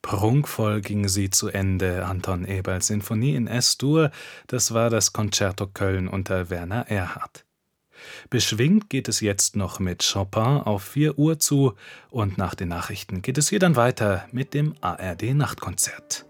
Prunkvoll ging sie zu Ende, Anton Eberls Sinfonie in S-Dur, das war das Concerto Köln unter Werner Erhard. Beschwingt geht es jetzt noch mit Chopin auf 4 Uhr zu und nach den Nachrichten geht es hier dann weiter mit dem ARD Nachtkonzert.